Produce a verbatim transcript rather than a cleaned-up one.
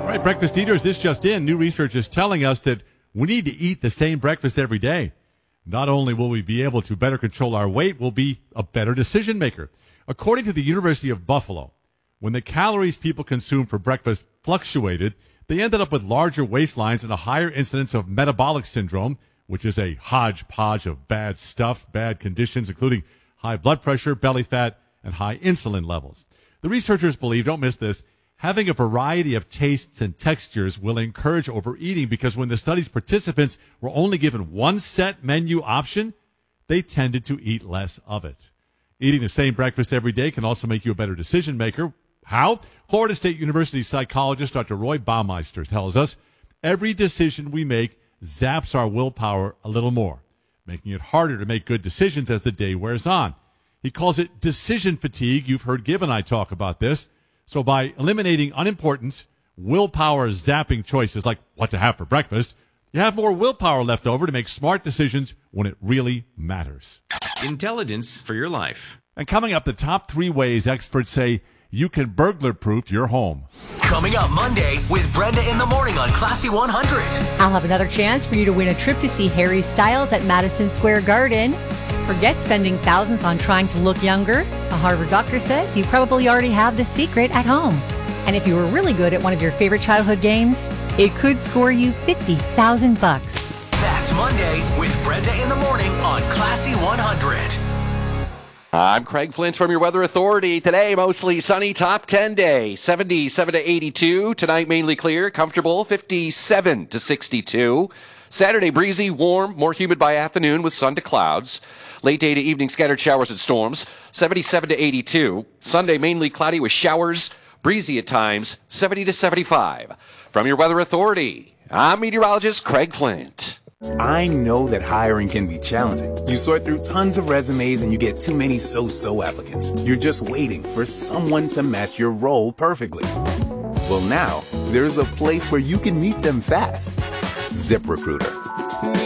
All right, breakfast eaters, this just in. New research is telling us that we need to eat the same breakfast every day. Not only will we be able to better control our weight, we'll be a better decision maker. According to the University of Buffalo, when the calories people consume for breakfast fluctuated, they ended up with larger waistlines and a higher incidence of metabolic syndrome, which is a hodgepodge of bad stuff, bad conditions, including high blood pressure, belly fat, and high insulin levels. The researchers believe, don't miss this, having a variety of tastes and textures will encourage overeating because when the study's participants were only given one set menu option, they tended to eat less of it. Eating the same breakfast every day can also make you a better decision maker. How? Florida State University psychologist Doctor Roy Baumeister tells us every decision we make zaps our willpower a little more, making it harder to make good decisions as the day wears on. He calls it decision fatigue. You've heard Gib and I talk about this. So by eliminating unimportant, willpower zapping choices like what to have for breakfast, you have more willpower left over to make smart decisions when it really matters. Intelligence for your life. And coming up, the top three ways experts say you can burglar-proof your home. Coming up Monday with Brenda in the morning on Classy one hundred. I'll have another chance for you to win a trip to see Harry Styles at Madison Square Garden. Forget spending thousands on trying to look younger. A Harvard doctor says you probably already have the secret at home. And if you were really good at one of your favorite childhood games, it could score you fifty thousand bucks. That's Monday with Brenda in the morning on Classy one hundred. I'm Craig Flint from your Weather Authority. Today, mostly sunny, top ten day, seventy-seven to eighty-two. Tonight, mainly clear, comfortable, fifty-seven to sixty-two. Saturday, breezy, warm, more humid by afternoon with sun to clouds. Late day to evening, scattered showers and storms, seventy-seven to eighty-two. Sunday, mainly cloudy with showers, breezy at times, seventy to seventy-five. From your Weather Authority, I'm meteorologist Craig Flint. I know that hiring can be challenging. You sort through tons of resumes and you get too many so-so applicants. You're just waiting for someone to match your role perfectly. Well, now, there's a place where you can meet them fast. ZipRecruiter.